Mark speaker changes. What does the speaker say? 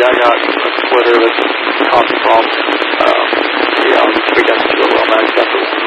Speaker 1: I got a splitter that's causing problems. Yeah, we got to do a well match after